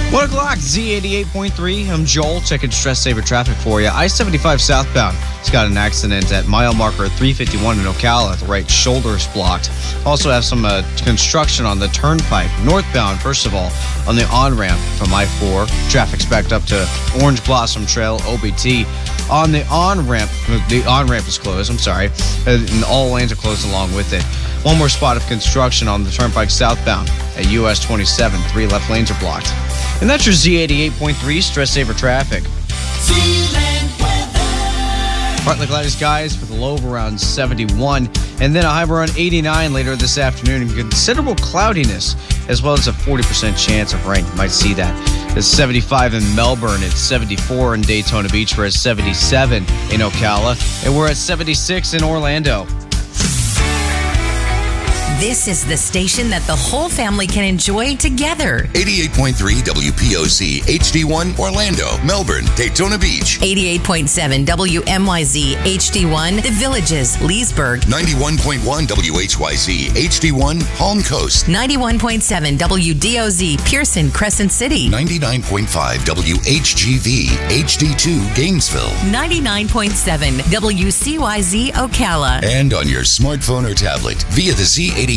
1 o'clock, Z88.3. I'm Joel, checking stress saver traffic for you. I-75 southbound. It's got an accident at mile marker 351 in Ocala. The right shoulder is blocked. Also have some construction on the turnpike. Northbound, first of all, on the on-ramp from I-4. Traffic's backed up to Orange Blossom Trail, OBT. On the on-ramp is closed, and all lanes are closed along with it. One more spot of construction on the turnpike southbound at US 27. 3 left lanes are blocked. And that's your Z88.3 stress saver traffic. Partly cloudy skies with a low of around 71, and then a high of around 89 later this afternoon, and considerable cloudiness, as well as a 40% chance of rain. You might see that. It's 75 in Melbourne, it's 74 in Daytona Beach, we're at 77 in Ocala, and we're at 76 in Orlando. This is the station that the whole family can enjoy together. 88.3 WPOC HD1 Orlando, Melbourne, Daytona Beach. 88.7 WMYZ HD1 The Villages, Leesburg. 91.1 WHYZ HD1 Palm Coast. 91.7 WDOZ Pearson, Crescent City. 99.5 WHGV HD2 Gainesville. 99.7 WCYZ Ocala. And on your smartphone or tablet via the Z88